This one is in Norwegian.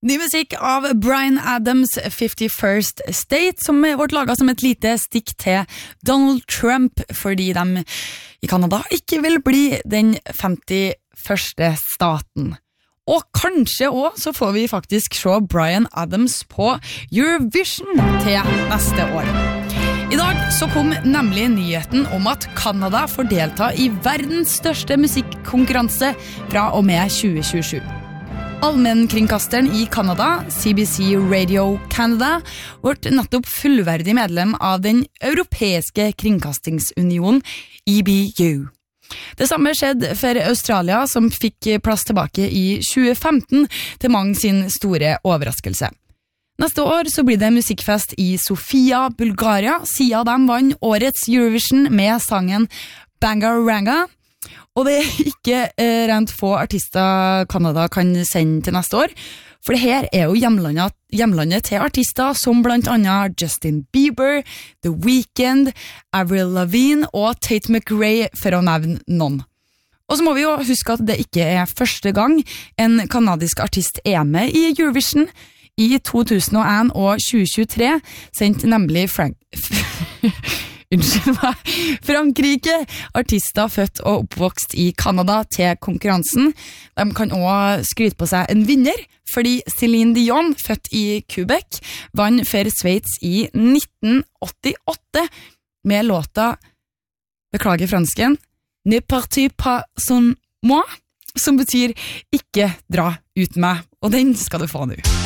Ny musikk av Bryan Adams 51st State, som vårt laget som et lite stikk til Donald Trump, fordi de i Kanada ikke vil bli den 51. staten. Og kanskje også så får vi faktisk se Bryan Adams på Eurovision til neste år. I dag så kom nemlig nyheten om at Kanada får delta i verdens største musikkonkurranse fra og med 2027. Allmennkringkasteren i Kanada, CBC Radio Canada, ble nettopp fullverdig medlem av den europeiske kringkastingsunionen EBU. Det samme skjedde for Australia, som fikk plass tilbake i 2015 til mange sin store overraskelse. Neste år så blir det musikkfest i Sofia, Bulgaria, siden de vant årets Eurovision med sangen Bangaranga. Og det ikke rent få artister Kanada kan sende til neste år, for det her jo hjemlandet til artister som blant annet Justin Bieber, The Weeknd, Avril Lavigne og Tate McRae, for å nevne noen. Og så må vi jo huske at det ikke første gang en kanadisk artist med i Eurovision. I 2001 og 2023 sendte nemlig Frankrike artister født og oppvokst i Kanada til konkurransen. De kan også skryte på seg en vinner, fordi Céline Dion, født i Quebec, vant for Sveits i 1988 med låta, beklager fransken, Ne partez pas sans moi, som betyr ikke dra uten meg, og den skal du få nå.